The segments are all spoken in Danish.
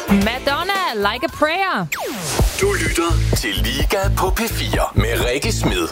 Madonna, Like a Prayer. Du lytter til Liga på P4 med Rikke Smed.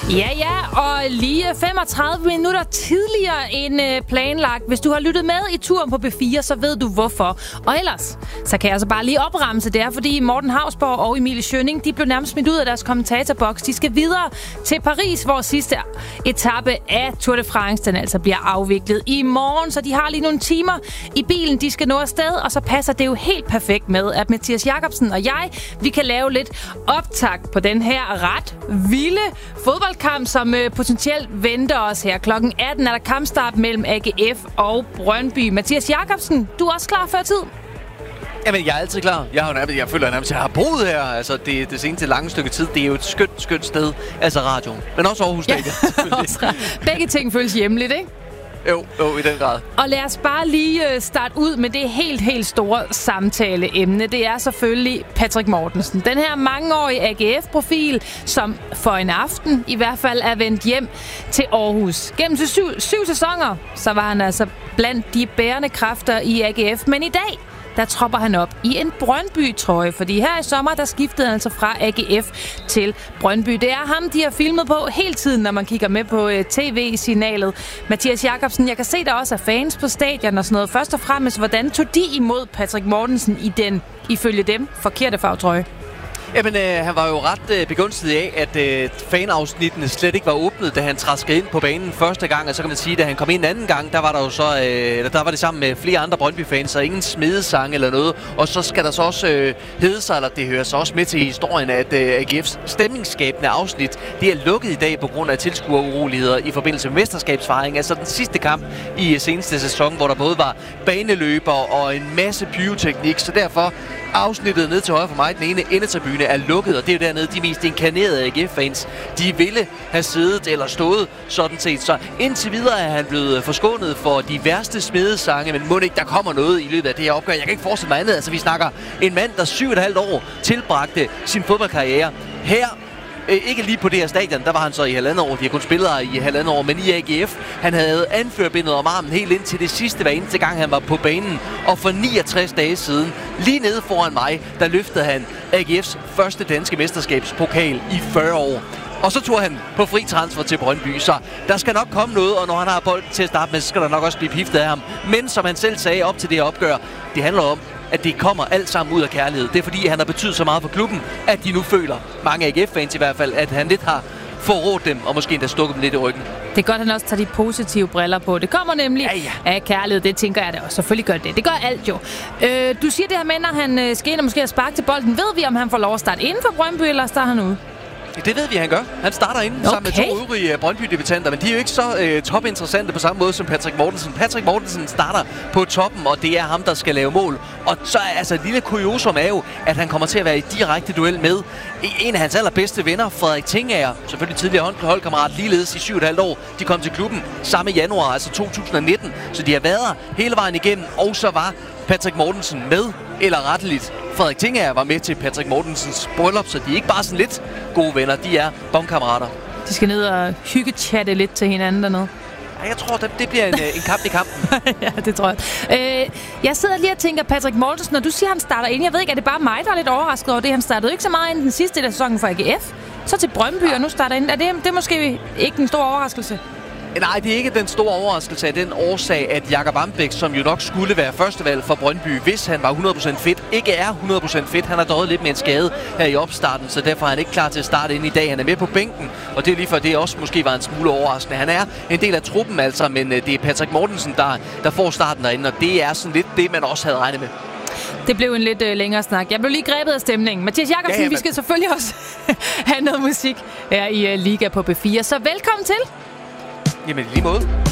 Ja, og lige 35 minutter tidligere end planlagt. Hvis du har lyttet med i turen på P4, så ved du hvorfor. Og ellers, så kan jeg altså bare lige opremse det her, fordi Morten Hausborg og Emilie Schønning, de blev nærmest smidt ud af deres kommentatorboks. De skal videre til Paris, hvor sidste etape af Tour de France, den altså bliver afviklet i morgen. Så de har lige nogle timer i bilen, de skal nå afsted, og så passer det jo helt perfekt med, at Mathias Jakobsen og jeg, vi kan lave lidt optakt på den her ret vilde fodboldkamp, som potentielt venter os her. Klokken 18 er der kampstart mellem AGF og Brøndby. Mathias Jakobsen, du er også klar før tid? Jamen, jeg er altid klar. Jeg føler nærmest, at jeg har boet her. Altså, det seneste lange stykke tid, det er jo et skønt sted. Altså radioen. Men også Aarhus Stadion. Begge ting føles hjemligt, ikke? Jo, i den grad. Og lad os bare lige starte ud med det helt store samtaleemne. Det er selvfølgelig Patrick Mortensen. Den her mangeårige AGF-profil, som for en aften i hvert fald er vendt hjem til Aarhus. Gennem syv sæsoner, så var han altså blandt de bærende kræfter i AGF. Men i dag, der tropper han op i en Brøndby-trøje, fordi her i sommer, der skiftede han altså fra AGF til Brøndby. Det er ham, de har filmet på hele tiden, når man kigger med på tv-signalet. Mathias Jakobsen, jeg kan se, der også er fans på stadion og sådan noget. Først og fremmest, hvordan tog de imod Patrick Mortensen i den, ifølge dem, forkerte farvetrøje? Jamen, han var jo ret begunstiget af, at fanafsnittene slet ikke var åbnet, da han traskede ind på banen første gang. Og så kan man sige, at da han kom ind anden gang, der var der jo så, der var det sammen med flere andre Brøndby-fans, så ingen smedesang eller noget. Og så skal der så også hedde sig, eller det hører så også med til historien, at AGF's stemningsskabende afsnit, det er lukket i dag på grund af tilskueruroligheder i forbindelse med mesterskabsfejring. Altså den sidste kamp i seneste sæson, hvor der både var baneløber og en masse pyroteknik. Så derfor afsnittet ned til højre for mig, den ene endetribune er lukket, og det er jo dernede de mest inkarnerede AGF-fans. De ville have siddet eller stået sådan set. Så indtil videre er han blevet forskånet for de værste smedesange, men må ikke, der kommer noget i løbet af det her opgør. Jeg kan ikke forestille mig andet. Altså, vi snakker en mand, der 7,5 år tilbragte sin fodboldkarriere her. Ikke lige på det her stadion, der var han så i 1,5 år. De har kun spillet i 1,5 år, men i AGF. Han havde anførbindet om armen helt ind til det sidste hver eneste gang, han var på banen. Og for 69 dage siden, lige nede foran mig, der løftede han AGF's første danske mesterskabspokal i 40 år. Og så tog han på fri transfer til Brøndby, så der skal nok komme noget, og når han har bolden til at starte med, så skal der nok også blive piftet af ham. Men som han selv sagde op til det opgør, det handler om, at det kommer alt sammen ud af kærlighed. Det er fordi, han har betydet så meget for klubben, at de nu føler, mange AGF-fans i hvert fald, at han lidt har forrådt dem, og måske endda stukket dem lidt i ryggen. Det er godt, at han også tager de positive briller på. Det kommer nemlig af kærlighed, det tænker jeg da også. Selvfølgelig gør det. Det gør alt jo. Du siger det her med, når han skal ind og måske sparke til bolden. Ved vi, om han får lov at starte inden for Brøndby, eller starter han ude? Det ved vi, han gør. Han starter inde sammen med 2 øvrige Brøndby-debutanter, men de er jo ikke så topinteressante på samme måde som Patrick Mortensen. Patrick Mortensen starter på toppen, og det er ham, der skal lave mål. Og så altså et lille kuriosum er jo, at han kommer til at være i direkte duel med en af hans allerbedste venner, Frederik Tingager, selvfølgelig tidligere holdkammerat, ligeledes i 7,5 år. De kom til klubben samme januar, altså 2019, så de har været her hele vejen igennem, og så var Patrick Mortensen med, eller retteligt, Frederik Tingager var med til Patrick Mortensens bryllup, så de er ikke bare sådan lidt gode venner, de er bomkammerater. De skal ned og hyggechatte lidt til hinanden dernede. Ja, jeg tror, det bliver en kamp i kampen. Ja, det tror jeg. Jeg sidder lige og tænker, Patrick Mortensen, når du siger, han starter ind, jeg ved ikke, er det bare mig, der er lidt overrasket over det? Han startede ikke så meget ind den sidste del af sæsonen for AGF, så til Brøndby, og nu starter ind. Det er måske ikke en stor overraskelse? Nej, det er ikke den store overraskelse af den årsag, at Jakob Ambæk, som jo nok skulle være førstevalg for Brøndby, hvis han var 100% fit, ikke er 100% fit. Han har døjet lidt med en skade her i opstarten, så derfor er han ikke klar til at starte ind i dag. Han er med på bænken, og det er lige for, det også måske var en smule overraskende. Han er en del af truppen altså, men det er Patrick Mortensen, der får starten derinde, og det er sådan lidt det, man også havde regnet med. Det blev en lidt længere snak. Jeg blev lige grebet af stemningen. Mathias Jakobsen, vi skal selvfølgelig også have noget musik her i Liga på P4, så velkommen til. Jamen, lige måde.